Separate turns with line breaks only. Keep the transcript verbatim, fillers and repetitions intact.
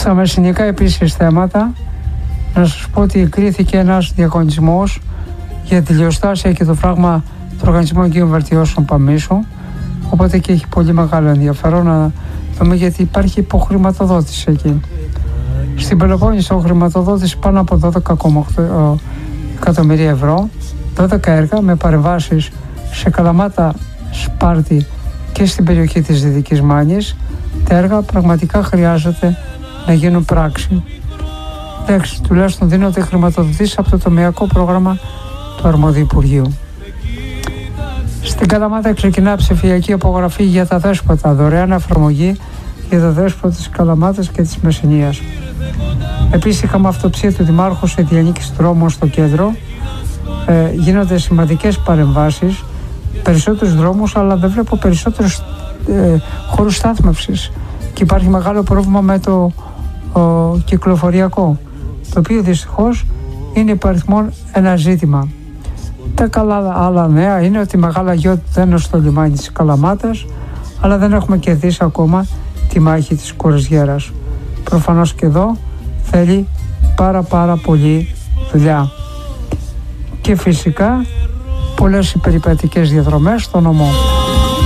Στα μεσηνικά επίσης θέματα, να σας πω ότι κρίθηκε ένας διαγωνισμός για τη λιοστάσια και το φράγμα του Οργανισμού Εγκύων Βελτιώσεων Παμίσου, οπότε και έχει πολύ μεγάλο ενδιαφέρον να δούμε, γιατί υπάρχει υποχρηματοδότηση εκεί. Στην Πελοπόννησο χρηματοδότηση πάνω από δώδεκα κόμμα οκτώ εκατομμύρια ευρώ, δώδεκα έργα με παρεμβάσεις σε Καλαμάτα, Σπάρτη και στην περιοχή της Δυτικής Μάνης. Τα έργα πραγματικά χρειάζεται να γίνουν πράξη. Εντάξει, τουλάχιστον δίνονται χρηματοδοτήσεις από το τομεακό πρόγραμμα του αρμόδιου Υπουργείου. Στην Καλαμάτα ξεκινά ψηφιακή απογραφή για τα δέσποτα, δωρεάν εφαρμογή για τα δέσποτα της Καλαμάτας και της Μεσσηνίας. Επίσης είχαμε αυτοψία του Δημάρχου σε διανίκηση δρόμων στο κέντρο. Ε, γίνονται σημαντικές παρεμβάσεις, περισσότερους δρόμους, αλλά δεν βλέπω περισσότερους ε, χώρους στάθμευσης και υπάρχει μεγάλο πρόβλημα με το ο, κυκλοφοριακό, το οποίο δυστυχώς είναι υπαριθμόν ένα ζήτημα. Τα καλά άλλα νέα είναι ότι η Μεγάλα Γιώτ δεν είναι στο λιμάνι της Καλαμάτας, αλλά δεν έχουμε κερδίσει ακόμα τη μάχη της Κορεζιέρας. Προφανώς και εδώ θέλει πάρα πάρα πολύ δουλειά. Και φυσικά πολλές περιπατικές διαδρομές στο νομό.